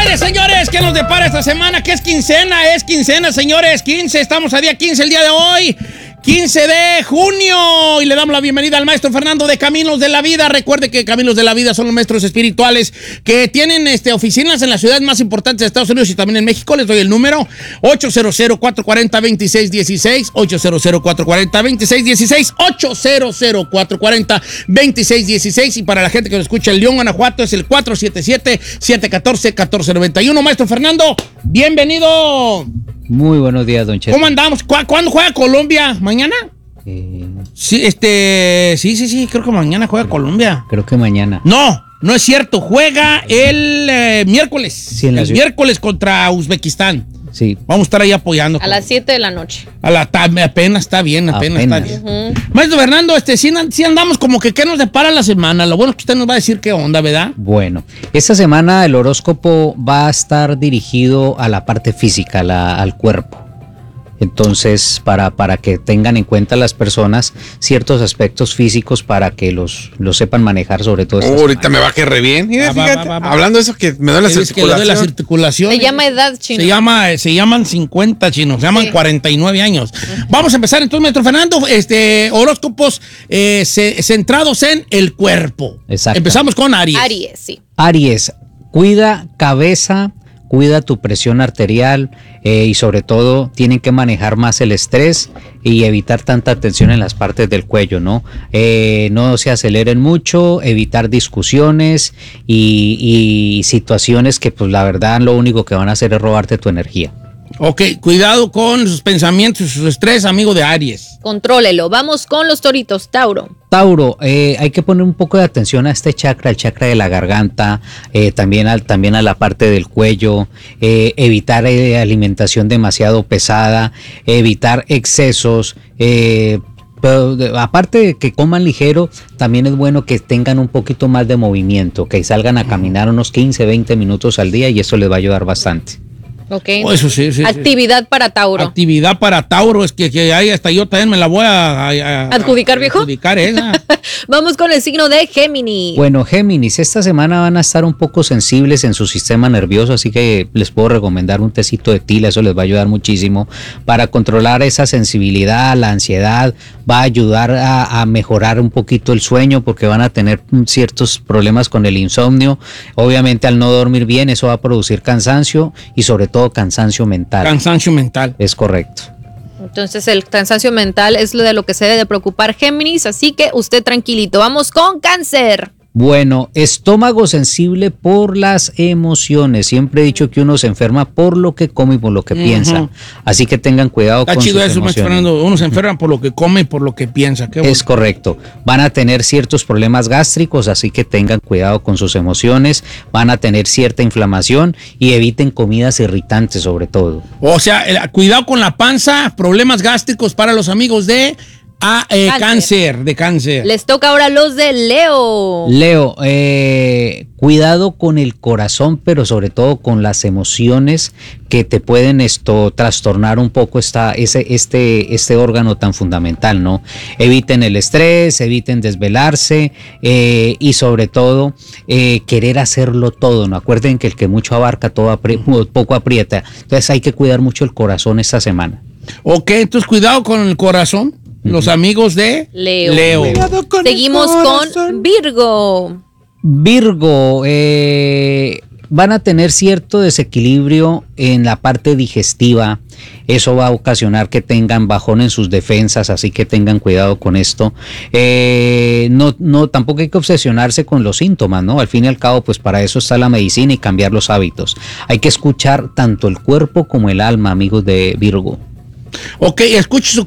Señores, ¿qué nos depara esta semana? ¿Qué es quincena? Es quincena, señores, 15, estamos a día 15 el día de hoy, 15 de junio, y le damos la bienvenida al maestro Fernando de Caminos de la Vida. Recuerde que Caminos de la Vida son los maestros espirituales que tienen oficinas en las ciudades más importantes de Estados Unidos y también en México. Les doy el número 800-440-2616, 800-440-2616, 800-440-2616, y para la gente que nos escucha en León, Guanajuato, es el 477-714-1491. Maestro Fernando, bienvenido. Muy buenos días, don Cheto. ¿Cómo andamos? ¿Cuándo juega Colombia? ¿Mañana? Sí, creo que mañana juega Colombia. Creo que mañana. No es cierto, juega el miércoles. Sí, el miércoles contra Uzbekistán. Sí. Vamos a estar ahí apoyando. A las 7 de la noche. Apenas está bien. Está bien. Uh-huh. Maestro Fernando, sí andamos como que ¿qué nos depara la semana? Lo bueno es que usted nos va a decir qué onda, ¿verdad? Bueno, esta semana el horóscopo va a estar dirigido a la parte física, al cuerpo. Entonces, para que tengan en cuenta las personas ciertos aspectos físicos para que los sepan manejar, sobre todo. Ahorita me va a quedar re bien. Fíjate, hablando de eso que me duele la circulación. Se llama edad, chino. Se llaman 50, chinos. Se llaman 49 años. Uh-huh. Vamos a empezar entonces, maestro Fernando. Horóscopos centrados en el cuerpo. Exacto. Empezamos con Aries. Aries, sí. Aries, cuida cabeza, cuida tu presión arterial y sobre todo tienen que manejar más el estrés y evitar tanta tensión en las partes del cuello, ¿no? No se aceleren mucho, evitar discusiones y situaciones que pues la verdad lo único que van a hacer es robarte tu energía. Ok, cuidado con sus pensamientos y su estrés, amigo de Aries. Contrólelo. Vamos con los toritos, Tauro. Tauro, hay que poner un poco de atención a este chakra, el chakra de la garganta, también a la parte del cuello, evitar alimentación demasiado pesada, evitar excesos, pero aparte de que coman ligero, también es bueno que tengan un poquito más de movimiento, que salgan a caminar unos 15, 20 minutos al día y eso les va a ayudar bastante. Ok. Eso sí. Actividad para Tauro. Actividad para Tauro, es que ahí hasta yo también me la voy a ¿adjudicar, viejo? Adjudicar esa. Vamos con el signo de Géminis. Bueno, Géminis, esta semana van a estar un poco sensibles en su sistema nervioso, así que les puedo recomendar un tecito de tila, eso les va a ayudar muchísimo para controlar esa sensibilidad, la ansiedad, va a ayudar a mejorar un poquito el sueño porque van a tener ciertos problemas con el insomnio. Obviamente al no dormir bien eso va a producir cansancio y sobre todo cansancio mental. Cansancio mental. Es correcto. Entonces el cansancio mental es lo de lo que se debe de preocupar Géminis, así que usted tranquilito. Vamos con Cáncer. Bueno, estómago sensible por las emociones. Siempre he dicho que uno se enferma por lo que come y por lo que piensa. Así que tengan cuidado con sus emociones. Fernando. Uno se enferma por lo que come y por lo que piensa. Qué bueno. Es correcto. Van a tener ciertos problemas gástricos, así que tengan cuidado con sus emociones. Van a tener cierta inflamación y eviten comidas irritantes sobre todo. O sea, cuidado con la panza, problemas gástricos para los amigos de... cáncer. Les toca ahora los de Leo. Leo, cuidado con el corazón, pero sobre todo con las emociones que te pueden trastornar un poco este órgano tan fundamental, ¿no? Eviten el estrés, eviten desvelarse y sobre todo querer hacerlo todo, ¿no? Acuerden que el que mucho abarca poco aprieta. Entonces hay que cuidar mucho el corazón esta semana. Ok, entonces cuidado con el corazón. Los amigos de Leo. Seguimos con Virgo. Virgo, van a tener cierto desequilibrio en la parte digestiva. Eso va a ocasionar que tengan bajón en sus defensas, así que tengan cuidado con esto. Tampoco hay que obsesionarse con los síntomas, ¿no? Al fin y al cabo, pues para eso está la medicina y cambiar los hábitos. Hay que escuchar tanto el cuerpo como el alma, amigos de Virgo. Ok, escuche